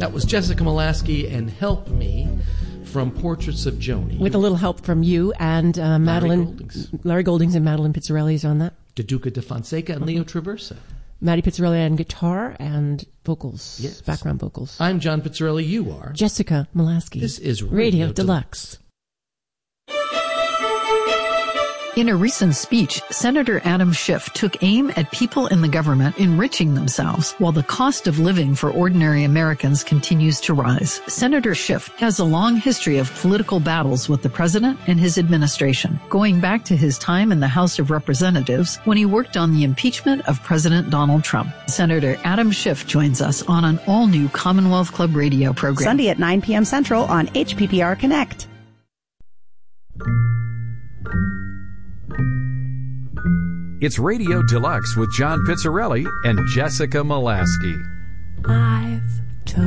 That was Jessica Molaski and Help Me from Portraits of Joni. With a little help from you and Larry Goldings and Madeline Pizzarelli is on that. DeDuca de Fonseca and Leo Traversa. Maddie Pizzarelli on guitar and vocals, yes. Background vocals. I'm John Pizzarelli. You are Jessica Molaski. This is Radio Deluxe. In a recent speech, Senator Adam Schiff took aim at people in the government enriching themselves while the cost of living for ordinary Americans continues to rise. Senator Schiff has a long history of political battles with the president and his administration, going back to his time in the House of Representatives when he worked on the impeachment of President Donald Trump. Senator Adam Schiff joins us on an all-new Commonwealth Club radio program. Sunday at 9 p.m. Central on HPPR Connect. It's Radio Deluxe with John Pizzarelli and Jessica Molaski. I've